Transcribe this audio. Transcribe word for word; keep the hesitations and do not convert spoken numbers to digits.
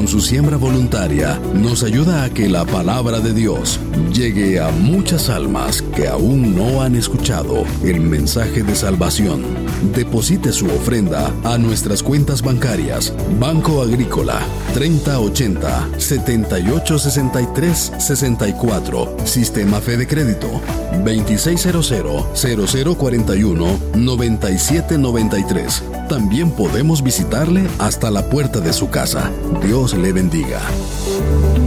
con su siembra voluntaria, nos ayuda a que la palabra de Dios llegue a muchas almas que aún no han escuchado el mensaje de salvación. Deposite su ofrenda a nuestras cuentas bancarias: Banco Agrícola treinta ochenta, setenta y ocho sesenta y tres sesenta y cuatro, Sistema Fede Crédito veintiséis cero cero, cero cero cuarenta y uno, noventa y siete noventa y tres. También podemos visitarle hasta la puerta de su casa. Dios le bendiga.